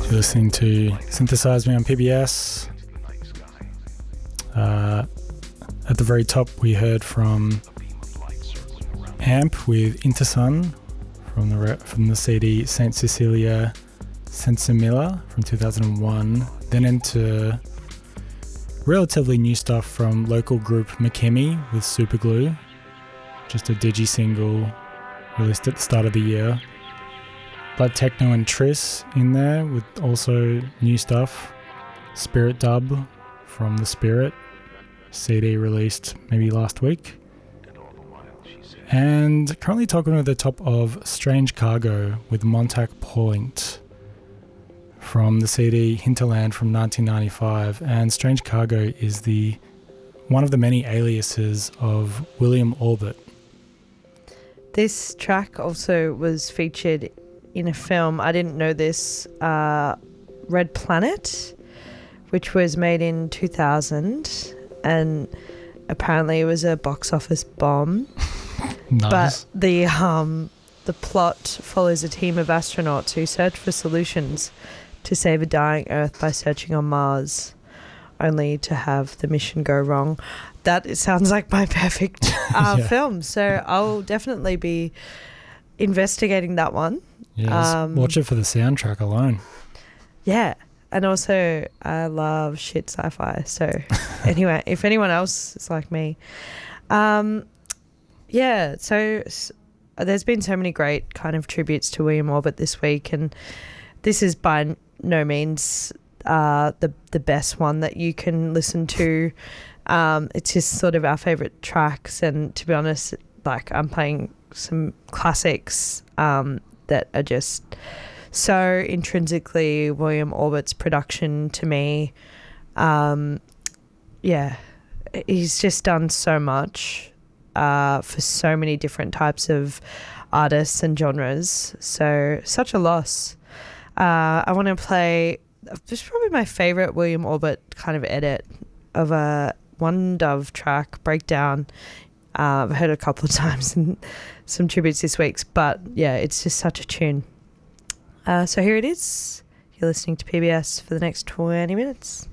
You're listening to Synthesize Me on PBS. At the very top, we heard from Amp with Intersun from the CD Saint Cecilia Sensimilla from 2001. Then into relatively new stuff from local group McKimmie with Superglue, just a digi single released at the start of the year. Blood Techno and Triss in there with also new stuff. Spirit Dub from The Spirit, CD released maybe last week. And currently talking at the top of Strange Cargo with Montauk Point from the CD Hinterland from 1995. And Strange Cargo is one of the many aliases of William Orbit. This track also was featured in a film, I didn't know this, Red Planet, which was made in 2000, and apparently it was a box office bomb. Nice. But the plot follows a team of astronauts who search for solutions to save a dying Earth by searching on Mars, only to have the mission go wrong. That sounds like my perfect film, so I'll definitely be investigating that one. Yeah, watch it for the soundtrack alone. Yeah. And also, I love shit sci-fi. So, anyway, if anyone else is like me. So there's been so many great kind of tributes to William Orbit this week. And this is by no means the best one that you can listen to. It's just sort of our favourite tracks. And to be honest, like, I'm playing some classics that are just so intrinsically William Orbit's production to me. He's just done so much for so many different types of artists and genres. So, such a loss. I want to play, this is probably my favourite William Orbit kind of edit of a One Dove track, Breakdown. I've heard it a couple of times in some tributes this week, but yeah, it's just such a tune. So here it is. You're listening to PBS for the next 20 minutes.